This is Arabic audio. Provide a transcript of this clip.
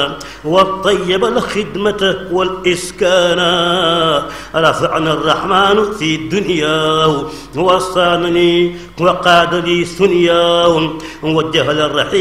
وطيب الخدمة والإسكان رفعنا الرحمن في الدنيا وصانني وقاد لي ثنيا وجه للرحيم